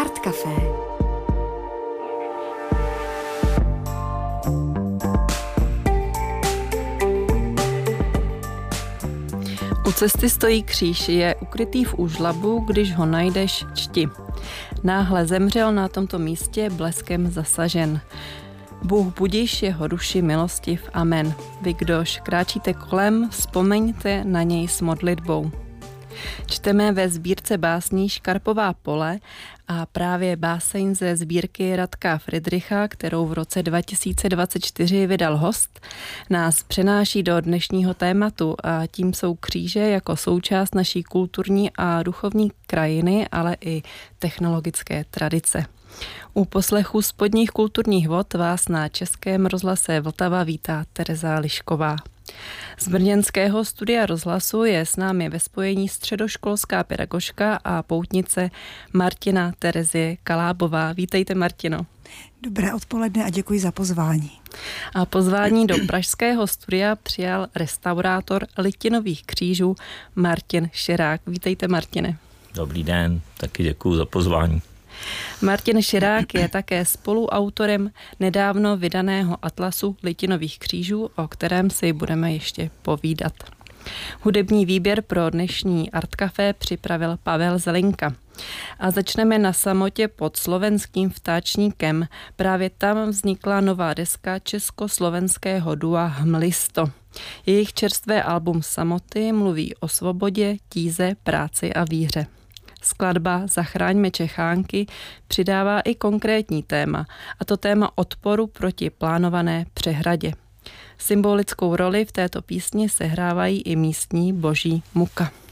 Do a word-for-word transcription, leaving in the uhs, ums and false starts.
Art Café. U cesty stojí kříž, je ukrytý v úžlabu, když ho najdeš, čti. Náhle zemřel na tomto místě, bleskem zasažen. Bůh budiš jeho duši milostiv, amen. Vy, kdož kráčíte kolem, vzpomeňte na něj s modlitbou. Čteme ve sbírce básní Škarpová pole a právě báseň ze sbírky Radka Fridricha, kterou v roce dva tisíce dvacet čtyři vydal Host, nás přenáší do dnešního tématu a tím jsou kříže jako součást naší kulturní a duchovní krajiny, ale i technologické tradice. U poslechu spodních kulturních vod vás na Českém rozhlase Vltava vítá Tereza Lišková. Z brněnského studia rozhlasu je s námi ve spojení středoškolská pedagožka a poutnice Martina Terezie Kalábová. Vítejte, Martino. Dobré odpoledne a děkuji za pozvání. A pozvání do pražského studia přijal restaurátor Litinových křížů Martin Širák. Vítejte, Martine. Dobrý den, taky děkuji za pozvání. Martin Širák je také spoluautorem nedávno vydaného atlasu Litinových křížů, o kterém si budeme ještě povídat. Hudební výběr pro dnešní Art Café připravil Pavel Zelinka. A začneme na samotě pod slovenským vtáčníkem. Právě tam vznikla nová deska československého dua Hmlisto. Jejich čerstvé album Samoty mluví o svobodě, tíze, práci a víře. Skladba Zachráňme Čechánky přidává i konkrétní téma, a to téma odporu proti plánované přehradě. Symbolickou roli v této písni sehrávají i místní boží muka.